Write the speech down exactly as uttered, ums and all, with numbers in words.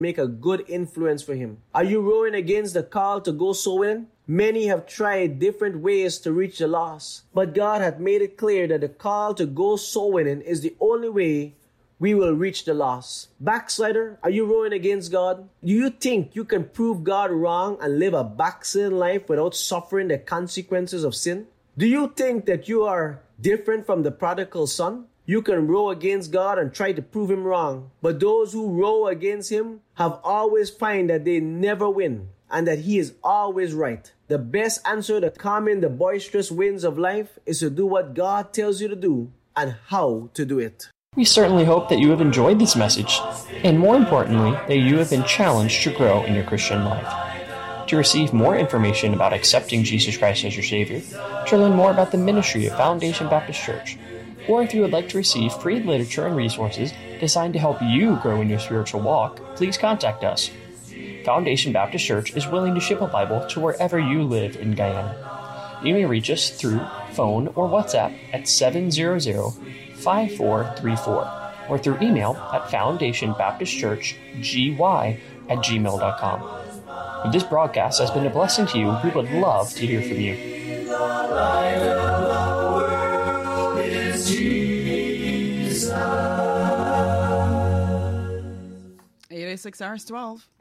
make a good influence for Him? Are you rowing against the call to go soul winning? Many have tried different ways to reach the lost, but God hath made it clear that the call to go soul winning is the only way we will reach the lost. Backslider, are you rowing against God? Do you think you can prove God wrong and live a backslidden life without suffering the consequences of sin? Do you think that you are different from the prodigal son? You can row against God and try to prove Him wrong, but those who row against Him have always find that they never win and that He is always right. The best answer to calming the boisterous winds of life is to do what God tells you to do and how to do it. We certainly hope that you have enjoyed this message, and more importantly, that you have been challenged to grow in your Christian life. To receive more information about accepting Jesus Christ as your Savior, to learn more about the ministry of Foundation Baptist Church, or if you would like to receive free literature and resources designed to help you grow in your spiritual walk, please contact us. Foundation Baptist Church is willing to ship a Bible to wherever you live in Guyana. You may reach us through phone or WhatsApp at seven hundred, five four three four or through email at foundationbaptistchurchgy at gmail dot com. If this broadcast has been a blessing to you, we would love to hear from you. eighty-six hours twelve.